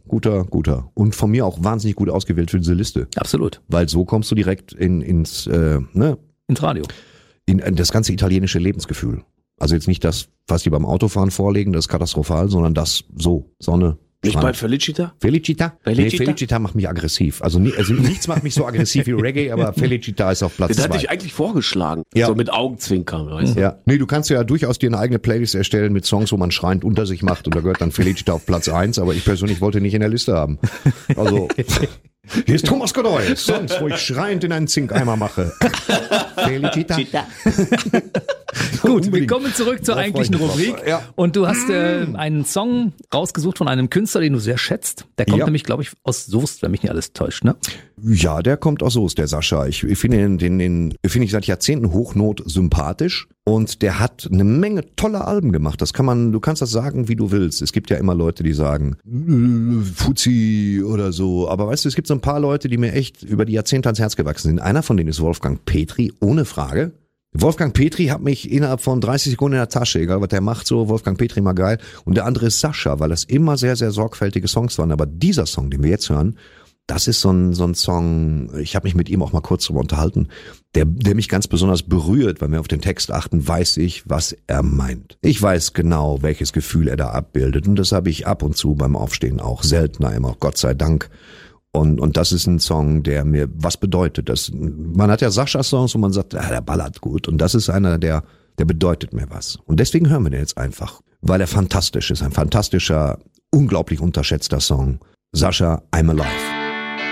guter. Und von mir auch wahnsinnig gut ausgewählt für diese Liste. Absolut. Weil so kommst du direkt ins Radio. In das ganze italienische Lebensgefühl. Also jetzt nicht das, was die beim Autofahren vorlegen, das ist katastrophal, sondern das so, Sonne. Nicht Strand. bei Felicita? Felicita? Nee, Felicita macht mich aggressiv. Also nichts macht mich so aggressiv wie Reggae, aber Felicita ist auf Platz 2. Den hatte ich eigentlich vorgeschlagen. Ja. So mit Augenzwinkern, weißt du? Ja. Nee, du kannst ja durchaus dir eine eigene Playlist erstellen mit Songs, wo man schreiend unter sich macht und da gehört dann Felicita auf Platz 1, aber ich persönlich wollte nicht in der Liste haben. Also, hier ist Thomas Godoy, Songs, wo ich schreiend in einen Zinkeimer mache. Felicita. Gut, wir kommen zurück zur eigentlichen Rubrik. Ja. Und du hast einen Song rausgesucht von einem Künstler, den du sehr schätzt. Der kommt nämlich, glaube ich, aus Soest, wenn mich nicht alles täuscht, ne? Ja, der kommt aus Soest, der Sascha. Ich finde den finde ich seit Jahrzehnten Hochnot sympathisch. Und der hat eine Menge toller Alben gemacht. Du kannst das sagen, wie du willst. Es gibt ja immer Leute, die sagen, Fuzzi oder so. Aber weißt du, es gibt so ein paar Leute, die mir echt über die Jahrzehnte ans Herz gewachsen sind. Einer von denen ist Wolfgang Petri, ohne Frage. Wolfgang Petri hat mich innerhalb von 30 Sekunden in der Tasche, egal was der macht, so Wolfgang Petri mal geil. Und der andere ist Sascha, weil das immer sehr, sehr sorgfältige Songs waren. Aber dieser Song, den wir jetzt hören, das ist so ein Song, ich habe mich mit ihm auch mal kurz drüber unterhalten, der mich ganz besonders berührt, weil wir auf den Text achten, weiß ich, was er meint. Ich weiß genau, welches Gefühl er da abbildet und das habe ich ab und zu beim Aufstehen auch, seltener immer, Gott sei Dank. Und das ist ein Song, der mir was bedeutet. Man hat ja Sascha-Songs, wo man sagt, der ballert gut und das ist einer, der bedeutet mir was. Und deswegen hören wir den jetzt einfach, weil er fantastisch ist, ein fantastischer, unglaublich unterschätzter Song. Sascha, I'm Alive.